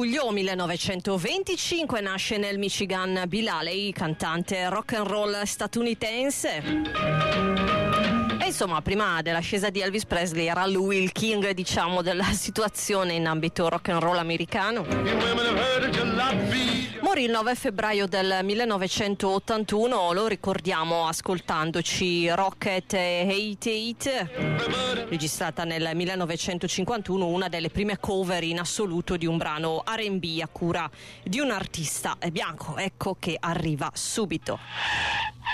luglio 1925 nasce nel Michigan Bill Haley, cantante rock and roll statunitense. E insomma, prima dell'ascesa di Elvis Presley era lui il king, diciamo, della situazione in ambito rock and roll americano. Morì il 9 febbraio del 1981, lo ricordiamo ascoltandoci Rocket 88, registrata nel 1951, una delle prime cover in assoluto di un brano R&B a cura di un artista bianco. Ecco che arriva subito.